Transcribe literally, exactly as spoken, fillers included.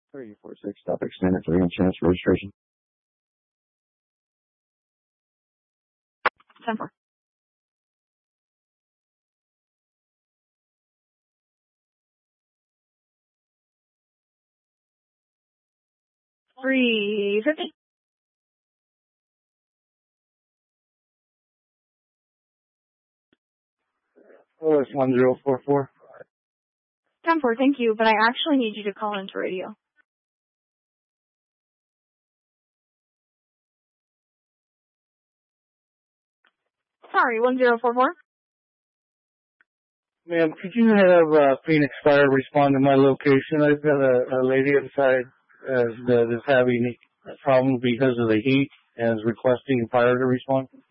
three four six, stop extended three on chance registration. ten four. three fifty. Oh, it's one zero four four. ten four, thank you, but I actually need you to call into radio. Sorry, one zero four four. Ma'am, could you have uh, Phoenix Fire respond to my location? I've got a, a lady inside uh, that is having problems because of the heat and is requesting fire to respond.